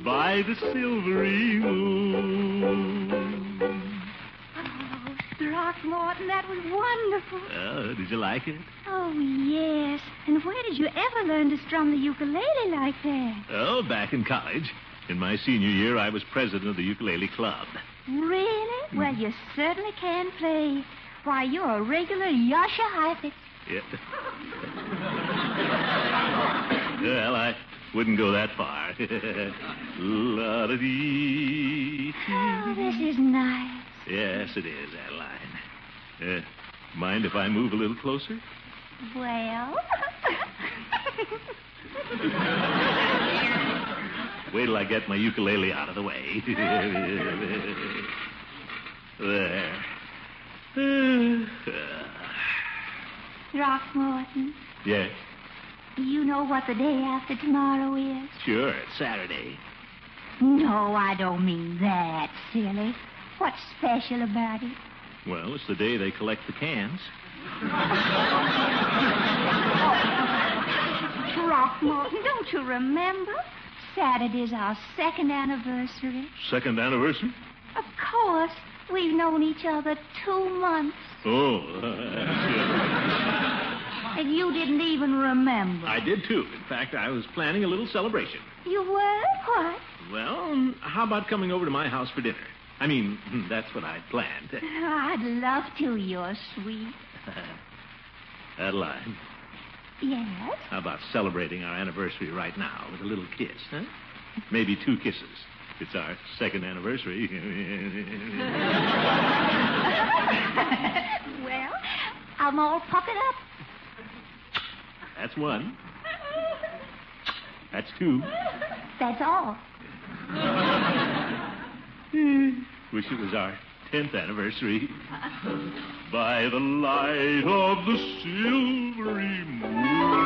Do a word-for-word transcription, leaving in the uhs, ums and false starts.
by the silvery moon. Oh, Throckmorton, that was wonderful. Oh, did you like it? Oh, yes. And where did you ever learn to strum the ukulele like that? Oh, back in college. In my senior year, I was president of the ukulele club. Really? Well, you certainly can play. Why, you're a regular Yasha Heifetz. Yeah. Well, I wouldn't go that far. La-da-dee. Oh, this is nice. Yes, it is, Adeline. Uh, mind if I move a little closer? Well... Wait till I get my ukulele out of the way. There. Throckmorton, Yes, you know what the day after tomorrow is? sure, it's Saturday. No, I don't mean that, silly. What's special about it? Well, it's the day they collect the cans. Throckmorton, don't you remember? Saturday's our second anniversary. Second anniversary? Of course. We've known each other two months. Oh, And you didn't even remember. I did too. In fact, I was planning a little celebration. You were? What? Well, how about coming over to my house for dinner? I mean, that's what I'd planned. I'd love to. You're sweet. Adeline, Yes? how about celebrating our anniversary right now with a little kiss, huh? Maybe two kisses. It's our second anniversary. Well, I'm all puckered up. That's one. That's two. That's all. Wish it was our tenth anniversary. By the light of the silvery moon.